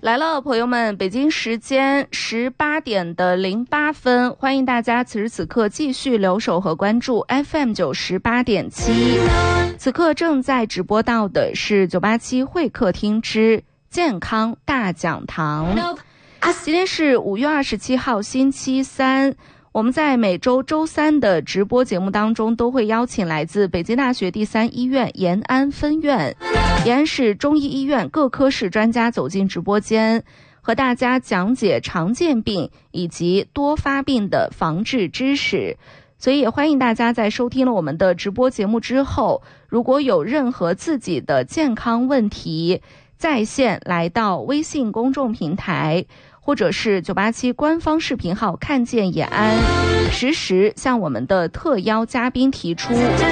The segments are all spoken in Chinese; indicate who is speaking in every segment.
Speaker 1: 来了，朋友们，北京时间18点08分，欢迎大家此时此刻继续留守和关注 FM 98.7。此刻正在直播到的是987会客厅之健康大讲堂。今天是5月27号星期三。我们在每周周三的直播节目当中，都会邀请来自北京大学第3医院延安分院、延安市中医医院各科室专家走进直播间，和大家讲解常见病以及多发病的防治知识。所以也欢迎大家在收听了我们的直播节目之后，如果有任何自己的健康问题，在线来到微信公众平台或者是987官方视频号看见延安，实时向我们的特邀嘉宾提出。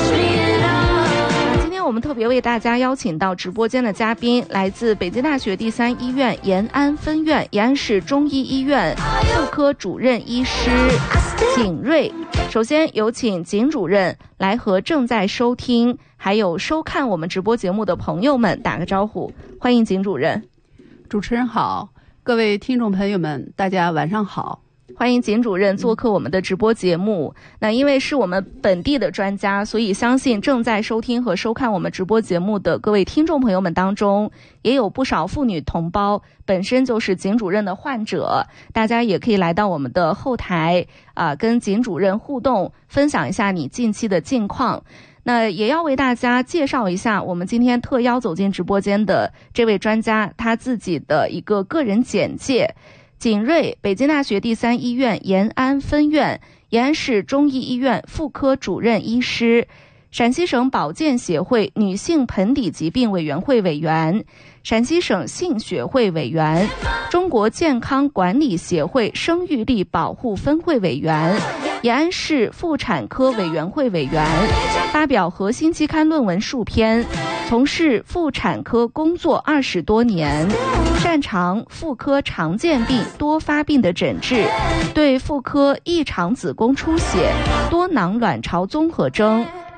Speaker 1: 今天我们特别为大家邀请到直播间的嘉宾，来自北京大学第3医院延安分院、延安市中医医院妇科主任医师景瑞。首先有请景主任来和正在收听还有收看我们直播节目的朋友们打个招呼。欢迎景主任。
Speaker 2: 主持人好，各位听众朋友们，大家晚上好。
Speaker 1: 欢迎景主任做客我们的直播节目。那因为是我们本地的专家，所以相信正在收听和收看我们直播节目的各位听众朋友们当中，也有不少妇女同胞本身就是景主任的患者，大家也可以来到我们的后台跟景主任互动，分享一下你近期的近况。那也要为大家介绍一下我们今天特邀走进直播间的这位专家，他自己的一个个人简介。景瑞，北京大学第3医院延安分院、延安市中医医院妇科主任医师，陕西省保健协会女性盆底疾病委员会委员，陕西省性学会委员，中国健康管理协会生育力保护分会委员，延安市妇产科委员会委员，发表核心期刊论文数篇，从事妇产科工作20多年，擅长妇科常见病多发病的诊治，对妇科异常子宫出血、多囊卵巢综合征、